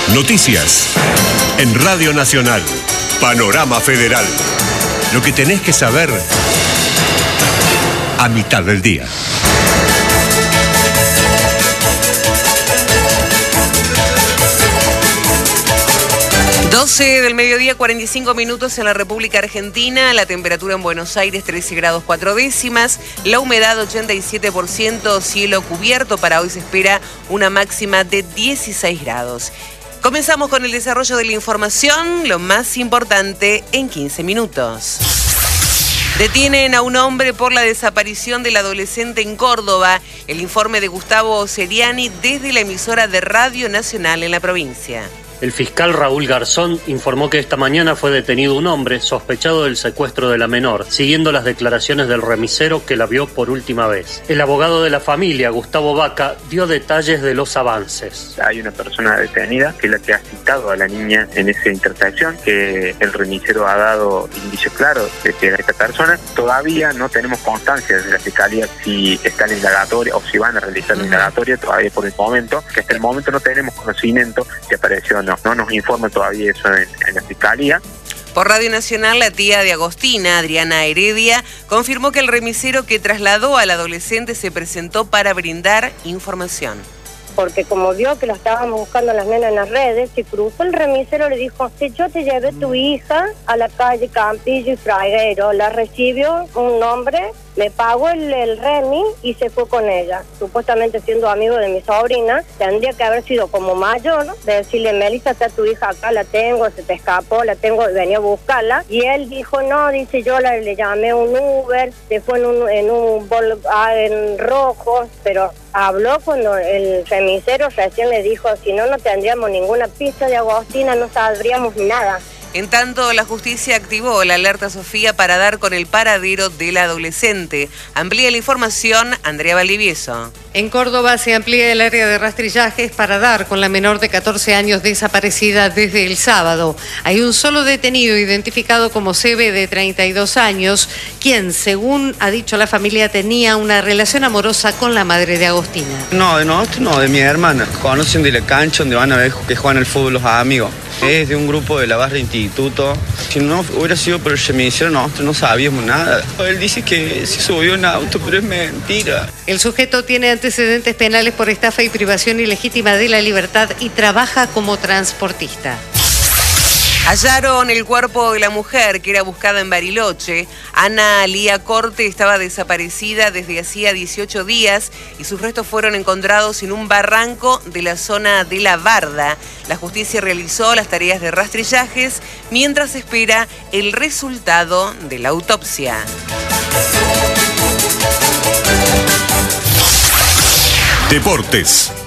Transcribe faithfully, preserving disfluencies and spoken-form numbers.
Noticias en Radio Nacional. Panorama Federal. Lo que tenés que saber a mitad del día. doce del mediodía, cuarenta y cinco minutos en la República Argentina. La temperatura en Buenos Aires, trece grados cuatro décimas. La humedad, ochenta y siete por ciento. Cielo cubierto. Para hoy se espera una máxima de dieciséis grados. Comenzamos con el desarrollo de la información, lo más importante en quince minutos. Detienen a un hombre por la desaparición del adolescente en Córdoba. El informe de Gustavo Seriani desde la emisora de Radio Nacional en la provincia. El fiscal Raúl Garzón informó que esta mañana fue detenido un hombre sospechado del secuestro de la menor, siguiendo las declaraciones del remisero que la vio por última vez. El abogado de la familia, Gustavo Vaca, dio detalles de los avances. Hay una persona detenida que es la que ha citado a la niña en esa intersección, que el remisero ha dado indicios claros de que era esta persona. Todavía no tenemos constancia de la fiscalía si está en indagatoria o si van a realizar la indagatoria, todavía por el momento, que hasta el momento no tenemos conocimiento que apareció. No, no nos informa todavía eso en, en la Fiscalía. Por Radio Nacional, la tía de Agostina, Adriana Heredia, confirmó que el remisero que trasladó al adolescente se presentó para brindar información. Porque como vio que lo estábamos buscando las nenas en las redes, se cruzó el remisero, le dijo, si yo te llevé tu hija a la calle Campillo y Fraguero, la recibió un hombre, me pagó el, el remi y se fue con ella. Supuestamente siendo amigo de mi sobrina, tendría que haber sido como mayor, de decirle, Melissa, está tu hija acá, la tengo, se te escapó, la tengo, venía a buscarla. Y él dijo, no, dice, yo la, le llamé un Uber, se fue en un, en un bol, ah, en rojo, pero habló cuando el remisero recién le dijo, si no, no tendríamos ninguna pista de Agostina, no sabríamos nada. En tanto, la justicia activó la alerta Sofía para dar con el paradero del adolescente. Amplía la información, Andrea Valdivieso. En Córdoba se amplía el área de rastrillajes para dar con la menor de catorce años desaparecida desde el sábado. Hay un solo detenido identificado como Sebe de treinta y dos años, quien, según ha dicho la familia, tenía una relación amorosa con la madre de Agostina. No, de nosotros no, de mi hermana. Conocen de la cancha donde van a ver que juegan al fútbol los amigos. Es de un grupo de la barra instituto. Si no hubiera sido por el remisero, nosotros no sabíamos nada. Él dice que se subió en auto, pero es mentira. El sujeto tiene antecedentes penales por estafa y privación ilegítima de la libertad y trabaja como transportista. Hallaron el cuerpo de la mujer que era buscada en Bariloche. Ana Lía Corte estaba desaparecida desde hacía dieciocho días y sus restos fueron encontrados en un barranco de la zona de La Barda. La justicia realizó las tareas de rastrillajes mientras espera el resultado de la autopsia. Deportes.